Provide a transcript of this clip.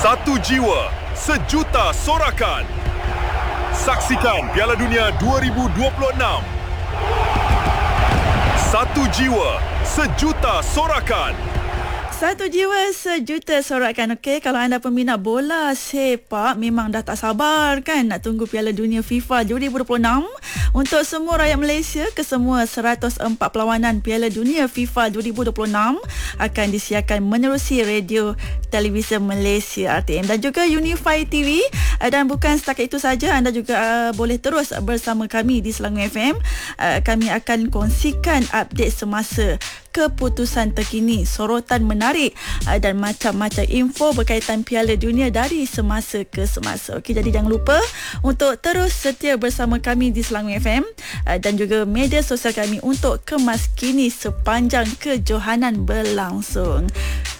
Satu jiwa, sejuta sorakan. Saksikan Piala Dunia 2026. Satu jiwa, sejuta sorakan. Satu jiwa, sejuta sorakan. Okey, kalau anda peminat bola sepak, memang dah tak sabar kan nak tunggu Piala Dunia FIFA 2026. Untuk semua rakyat Malaysia, kesemua 104 perlawanan Piala Dunia FIFA 2026 akan disiarkan menerusi radio televisyen Malaysia RTM dan juga Unify TV. Dan bukan setakat itu saja, anda juga boleh terus bersama kami di Selangor FM. Kami akan kongsikan update semasa, keputusan terkini, sorotan menarik dan macam-macam info berkaitan Piala Dunia dari semasa ke semasa. Okey, jadi jangan lupa untuk terus setia bersama kami di Selangor FM dan juga media sosial kami untuk kemaskini sepanjang kejohanan berlangsung.